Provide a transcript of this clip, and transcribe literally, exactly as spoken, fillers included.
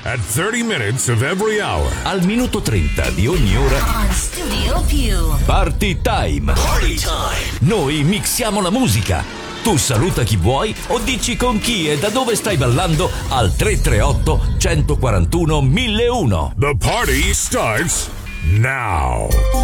At thirty minutes of every hour. Al minuto trenta di ogni ora. On Studio Più. Party time. Party time. Noi mixiamo la musica. Tu saluta chi vuoi o dici con chi e da dove stai ballando al tre tre otto, uno quattro uno, mille uno. The party starts now.